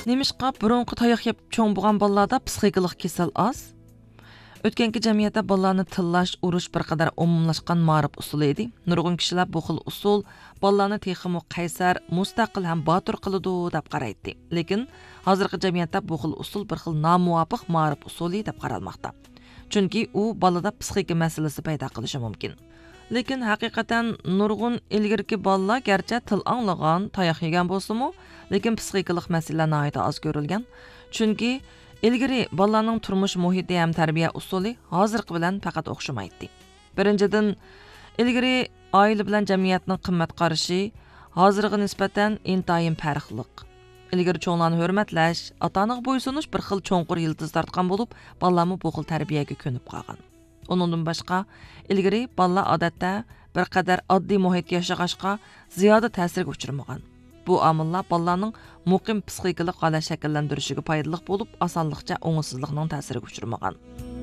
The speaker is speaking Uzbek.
Немишqa burunqi tayoq yeb cho'ng bo'lgan bolalarda psixikalik kasal az? O'tgangi jamiyatda bolalarni tillash, urush bir qadar umumlashgan ma'rif usuli edi. Nurg'un kishilar bu xil usul bolalarni texmi qaysar, mustaqil ham botir qiladi deb qaraydi. Lekin hozirgi jamiyatda bu xil usul bir xil nomuvofiq ma'rif usuli deb qaralmoqda. Chunki u bolada psixika masalasi paydo qilishi mumkin. Lekin haqiqatan nurg'un ilgirki bolalar garchi til anglagan, tayoq yegan bo'lsa-mu, lekin psixikalik masalalar nihoyat oz ko'rilgan. Chunki ilgari bolalarning turmush muhiti ham tarbiya usuli hozirgi bilan faqat o'xshamaydi. Birinchidan, ilgari oila bilan jamiyatning qimmat qarashi hozirga nisbatan intayin farqliq. Ilgari cho'nglarni hurmatlash, ota-onaga bo'ysunish bir xil cho'nqur yildiz tortgan bo'lib, bolalarni bu xil tarbiyaga ko'nib qolgan. Onundan boshqa, ilgari bolalar odatda bir qadar oddiy muhitda yashag'ashqa ziyoda ta'sirga uchramagan. Bu omillar bolalarning muqim psixikalik holat shakllantirishiga foydali bo'lib, osonlikcha o'ngsizlikning ta'siriga uchramagan.